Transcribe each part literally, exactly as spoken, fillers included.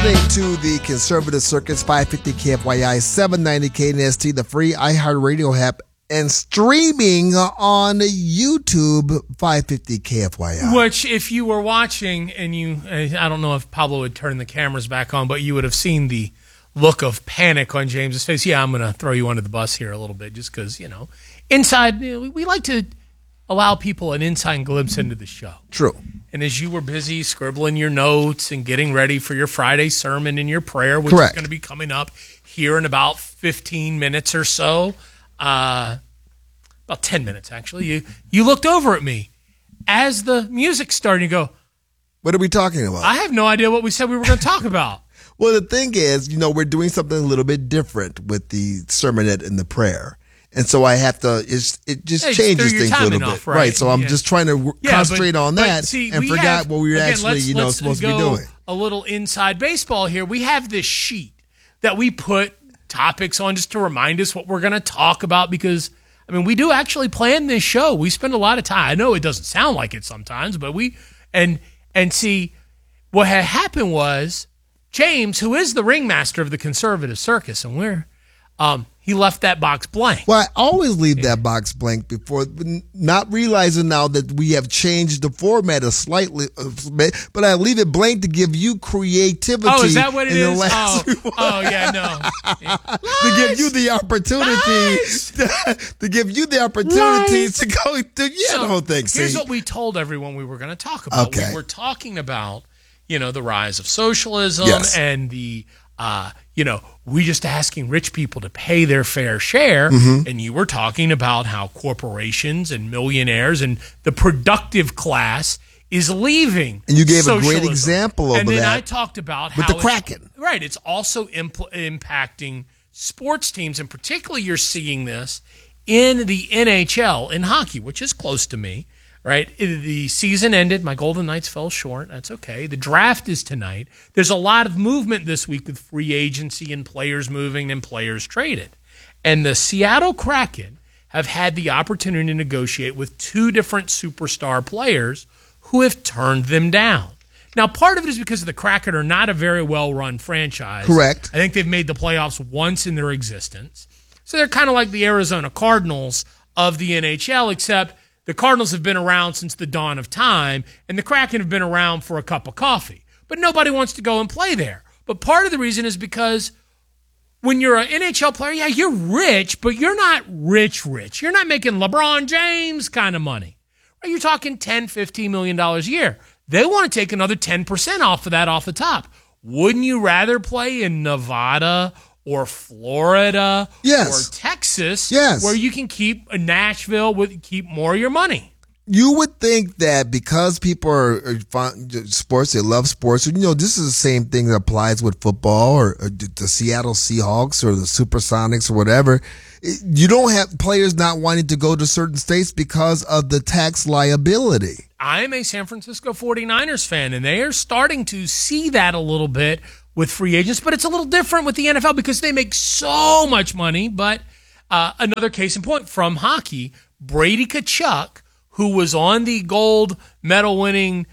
listening to the Conservative Circus, five fifty K F Y I, seven ninety K N S T, the free iHeartRadio app, and streaming on YouTube, five fifty K F Y I. Which, if you were watching, and you, I don't know if Pablo would turn the cameras back on, but you would have seen the look of panic on James's face. Yeah, I'm going to throw you under the bus here a little bit, just because, you know, inside, we like to allow people an inside glimpse into the show. True. And as you were busy scribbling your notes and getting ready for your Friday sermon and your prayer, which Correct. is going to be coming up here in about fifteen minutes or so, uh, about ten minutes actually, you you looked over at me as the music started. You go, what are we talking about? I have no idea what we said we were going to talk about. Well, the thing is, you know, we're doing something a little bit different with the sermonette and the prayer. And so I have to, it's, it just Yeah, changes throw your things a little timing off, bit. right? So I'm Yeah. just trying to w- Yeah, concentrate but- on but that see, and we forgot have- what we were again, actually, let's- you know, let's supposed to be go doing. A little inside baseball here. We have this sheet that we put topics on just to remind us what we're going to talk about because, I mean, we do actually plan this show. We spend a lot of time. I know it doesn't sound like it sometimes, but we, and, and see, what had happened was James, who is the ringmaster of the Conservative Circus, and we're, um, he left that box blank. Well, I always leave that box blank before, not realizing now that we have changed the format a slightly, but I leave it blank to give you creativity. Oh, is that what it in the is? last Oh, oh, yeah, no. to give you the opportunity to, to give you the opportunity Lies. to go through yeah, So, the whole thing. Here's See? what we told everyone we were going to talk about. Okay. We were talking about, you know, the rise of socialism Yes. and the, uh, you know, we just asking rich people to pay their fair share. Mm-hmm. And you were talking about how corporations and millionaires and the productive class is leaving. And you gave a socialism. great example of And then that I talked about with how the it's- Kraken. Right. It's also impl- impacting sports teams. And particularly you're seeing this in the N H L in hockey, which is close to me. Right, the season ended. My Golden Knights fell short. That's okay. The draft is tonight. There's a lot of movement this week with free agency and players moving and players traded. And the Seattle Kraken have had the opportunity to negotiate with two different superstar players who have turned them down. Now, part of it is because the Kraken are not a very well-run franchise. Correct. I think they've made the playoffs once in their existence. So they're kind of like the Arizona Cardinals of the N H L, except the Cardinals have been around since the dawn of time, and the Kraken have been around for a cup of coffee. But nobody wants to go and play there. But part of the reason is because when you're an N H L player, yeah, you're rich, but you're not rich, rich. You're not making LeBron James kind of money. Right? You're talking ten, fifteen million dollars a year. They want to take another ten percent off of that off the top. Wouldn't you rather play in Nevada or Florida Yes. or Texas, Yes. where you can keep Nashville with keep more of your money? You would think that because people are, are fond of sports, they love sports. You know, this is the same thing that applies with football or, or the Seattle Seahawks or the Supersonics or whatever. You don't have players not wanting to go to certain states because of the tax liability. I'm a San Francisco forty-niners fan, and they are starting to see that a little bit with free agents, but it's a little different with the N F L because they make so much money. But uh, another case in point from hockey, Brady Tkachuk, who was on the gold medal winning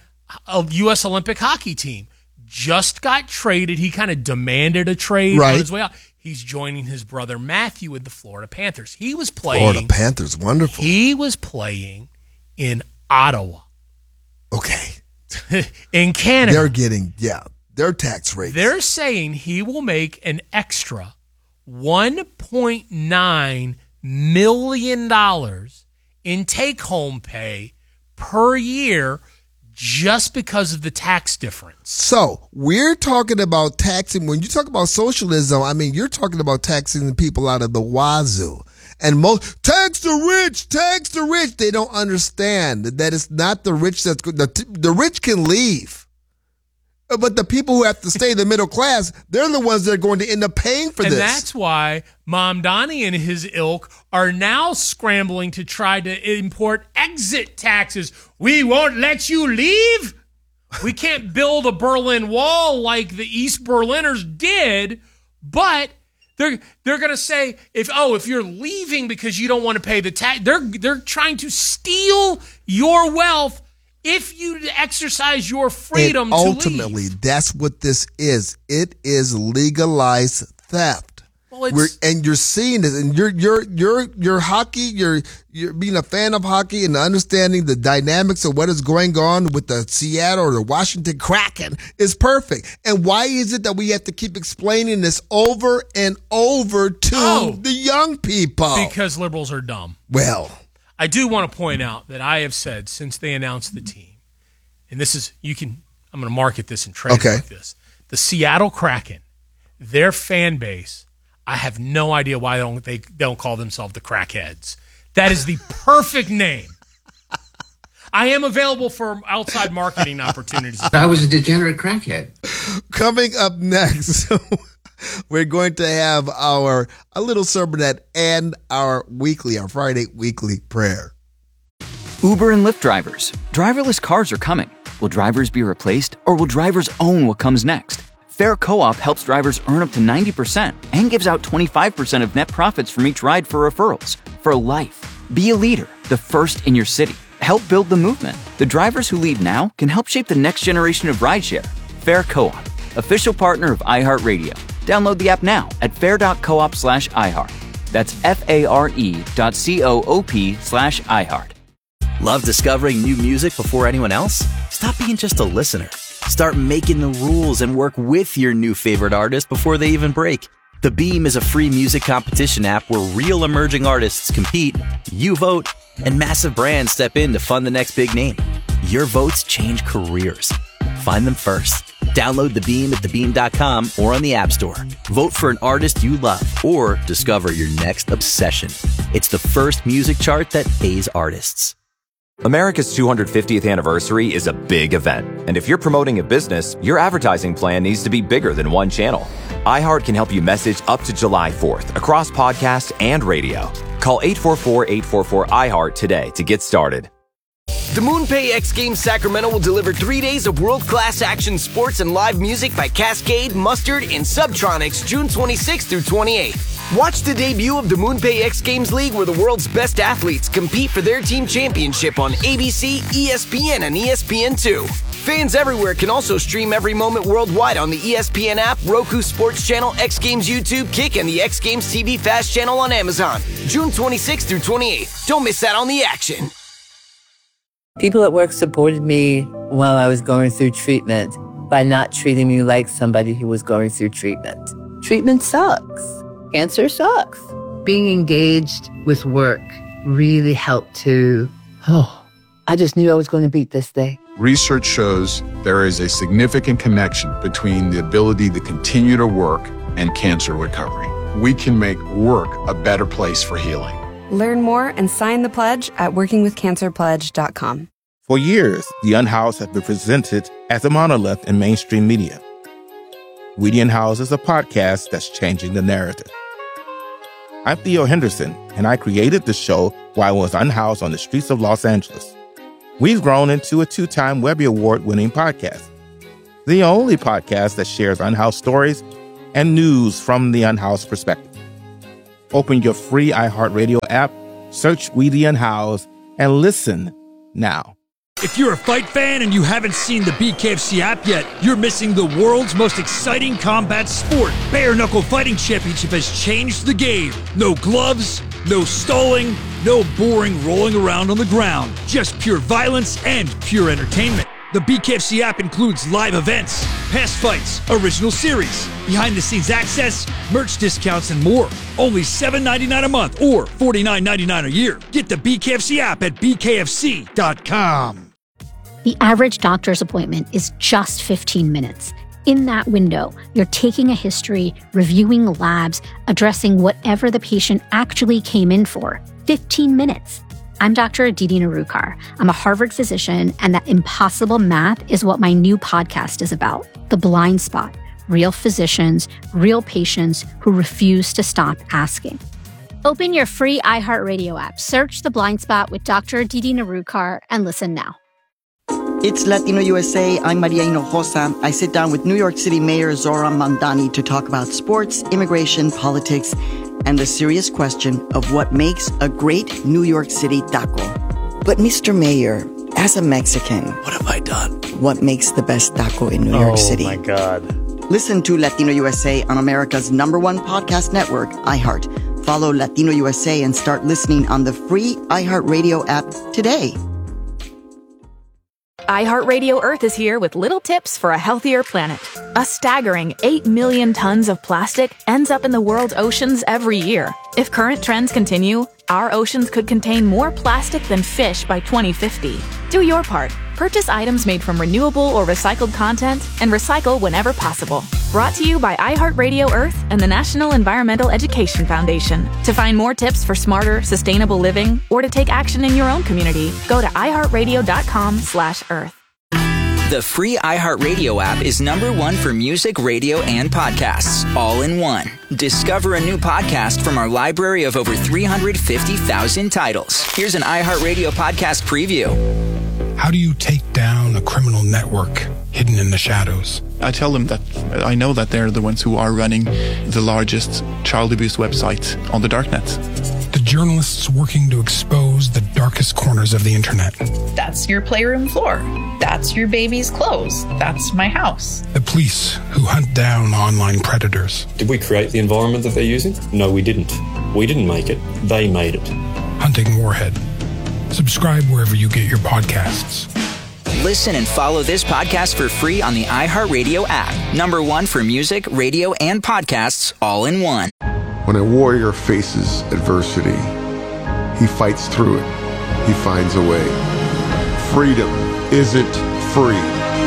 U S Olympic hockey team, just got traded. He kind of demanded a trade Right. on his way out. He's joining his brother Matthew with the Florida Panthers. He was playing. Florida Panthers, wonderful. He was playing in Ottawa. Okay. in Canada. They're getting, yeah, their tax rates. They're saying he will make an extra one point nine million dollars in take-home pay per year just because of the tax difference. So we're talking about taxing. When you talk about socialism, I mean, you're talking about taxing the people out of the wazoo. And most tax the rich, tax the rich. They don't understand that it's not the rich that's good. The, the rich can leave. But the people who have to stay, the middle class, they're the ones that are going to end up paying for and this. And that's why Mom Donnie and his ilk are now scrambling to try to import exit taxes. We won't let you leave. We can't build a Berlin Wall like the East Berliners did, but they're they're going to say if oh if you're leaving because you don't want to pay the tax, they're they're trying to steal your wealth if you exercise your freedom and to ultimately, leave. that's what this is. It is legalized theft. Well, it's, We're, and you're seeing it, and you're you're you're you're hockey. You're you're being a fan of hockey and understanding the dynamics of what is going on with the Seattle or the Washington Kraken is perfect. And why is it that we have to keep explaining this over and over to Oh. the young people? because liberals are dumb. Well, I do want to point out that I have said since they announced the team, and this is, you can, I'm going to market this and trademark Okay. this. The Seattle Kraken, their fan base, I have no idea why they don't, they don't call themselves the Crackheads. That is the perfect name. I am available for outside marketing opportunities. I was a degenerate crackhead. coming up next, we're going to have our a little sermonette and our weekly, our Friday weekly prayer. Uber and Lyft drivers. Driverless cars are coming. Will drivers be replaced, or will drivers own what comes next? Fair Co-op helps drivers earn up to ninety percent and gives out twenty-five percent of net profits from each ride for referrals. For life. Be a leader, the first in your city. Help build the movement. The drivers who lead now can help shape the next generation of rideshare. Fair Co-op, official partner of iHeartRadio. Download the app now at fair.coop slash iHeart. That's F-A-R-E dot C-O-O-P slash iHeart. Love discovering new music before anyone else? Stop being just a listener. Start making the rules and work with your new favorite artist before they even break. The Beam is a free music competition app where real emerging artists compete, you vote, and massive brands step in to fund the next big name. Your votes change careers. Find them first. Download The Beam at the beam dot com or on the App Store. Vote for an artist you love or discover your next obsession. It's the first music chart that pays artists. America's two hundred fiftieth anniversary is a big event, and if you're promoting a business, your advertising plan needs to be bigger than one channel. iHeart can help you message up to July fourth across podcasts and radio. Call eight four four, eight four four, I heart today to get started. The MoonPay X Games Sacramento will deliver three days of world-class action sports and live music by Cascade, Mustard, and Subtronics June twenty-sixth through twenty-eighth. Watch the debut of the MoonPay X Games League where the world's best athletes compete for their team championship on A B C, E S P N, and E S P N two. Fans everywhere can also stream every moment worldwide on the E S P N app, Roku Sports Channel, X Games YouTube, Kick, and the X Games T V Fast Channel on Amazon. June twenty-sixth through twenty-eighth. Don't miss out on the action. People at work supported me while I was going through treatment by not treating me like somebody who was going through treatment. Treatment sucks. Cancer sucks. Being engaged with work really helped to, oh, I just knew I was going to beat this thing. Research shows there is a significant connection between the ability to continue to work and cancer recovery. We can make work a better place for healing. Learn more and sign the pledge at working with cancer pledge dot com. For years, The Unhoused has been presented as a monolith in mainstream media. We the Unhoused is a podcast that's changing the narrative. I'm Theo Henderson, and I created the show while I was unhoused on the streets of Los Angeles. We've grown into a two-time Webby Award-winning podcast, the only podcast that shares unhoused stories and news from the unhoused perspective. Open your free iHeartRadio app, search We the Unhoused, and listen now. If you're a fight fan and you haven't seen the B K F C app yet, you're missing the world's most exciting combat sport. Bare Knuckle Fighting Championship has changed the game. No gloves, no stalling, no boring rolling around on the ground. Just pure violence and pure entertainment. The B K F C app includes live events, past fights, original series, behind-the-scenes access, merch discounts, and more. Only seven dollars and ninety-nine cents a month or forty-nine dollars and ninety-nine cents a year. Get the B K F C app at B K F C dot com. The average doctor's appointment is just fifteen minutes. In that window, you're taking a history, reviewing labs, addressing whatever the patient actually came in for. fifteen minutes. I'm Doctor Aditi Narukar. I'm a Harvard physician, and that impossible math is what my new podcast is about. The Blind Spot. Real physicians, real patients who refuse to stop asking. Open your free iHeartRadio app, search The Blind Spot with Doctor Aditi Narukar, and listen now. It's Latino U S A. I'm Maria Hinojosa. I sit down with New York City Mayor Zohran Mamdani to talk about sports, immigration, politics, and the serious question of what makes a great New York City taco. But Mister Mayor, As a Mexican, what have I done? What makes the best taco in New York City? Oh, my God. Listen to Latino U S A on America's number one podcast network, iHeart. Follow Latino U S A and start listening on the free iHeartRadio app today. iHeartRadio Earth is here with little tips for a healthier planet. A staggering eight million tons of plastic ends up in the world's oceans every year. If current trends continue, our oceans could contain more plastic than fish by twenty fifty. Do your part. Purchase items made from renewable or recycled content and recycle whenever possible. Brought to you by iHeartRadio Earth and the National Environmental Education Foundation. To find more tips for smarter, sustainable living or to take action in your own community, go to iHeartRadio.com slash Earth. The free iHeartRadio app is number one for music, radio, and podcasts, all in one. Discover a new podcast from our library of over three hundred fifty thousand titles. Here's an iHeartRadio podcast preview. How do you take down a criminal network hidden in the shadows? I tell them that I know that they're the ones who are running the largest child abuse website on the darknet. The journalists working to expose the darkest corners of the internet. That's your playroom floor. That's your baby's clothes. That's my house. The police who hunt down online predators. Did we create the environment that they're using? No, we didn't. We didn't make it. They made it. Hunting Warhead. Subscribe wherever you get your podcasts. Listen and follow this podcast for free on the iHeartRadio app. Number one for music, radio, and podcasts, all in one. When a warrior faces adversity, he fights through it. He finds a way. Freedom isn't free.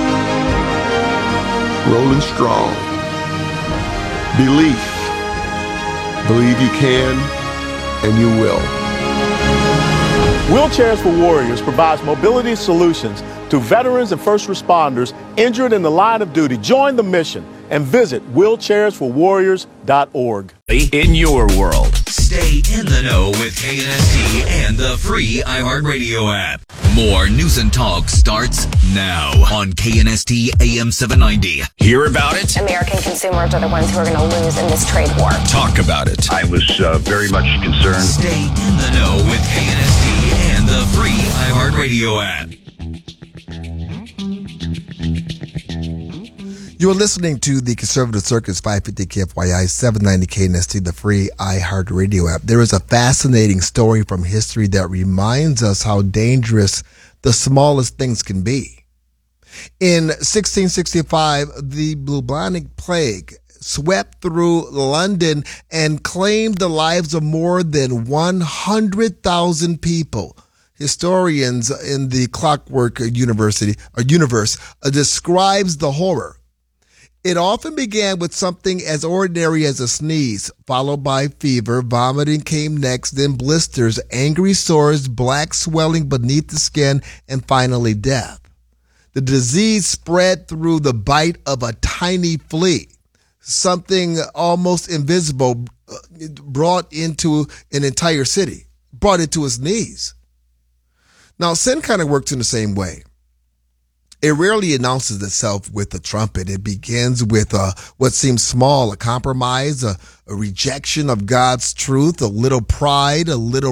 Rolling strong. Belief. Believe you can, and you will. Wheelchairs for Warriors provides mobility solutions to veterans and first responders injured in the line of duty. Join the mission and visit wheelchairs for warriors dot org. In your world, stay in the know with K N S T and the free iHeartRadio app. More news and talk starts now on K N S T A M seven ninety. Hear about it? American consumers are the ones who are going to lose in this trade war. Talk about it. I was uh, very much concerned. Stay in the know with K N S T and the free iHeartRadio app. You are listening to the Conservative Circus, five fifty K F Y I, seven ninety K N S T, the free iHeartRadio app. There is a fascinating story from history that reminds us how dangerous the smallest things can be. In sixteen sixty-five, the bubonic plague swept through London and claimed the lives of more than one hundred thousand people. Historians in the Clockwork University or universe uh, describes the horror. It often began with something as ordinary as a sneeze, followed by fever. Vomiting came next, then blisters, angry sores, black swelling beneath the skin, and finally death. The disease spread through the bite of a tiny flea, something almost invisible, brought into an entire city, brought it to its knees. Now, sin kind of works in the same way. It rarely announces itself with a trumpet. It begins with a, what seems small, a compromise, a, a rejection of God's truth, a little pride, a little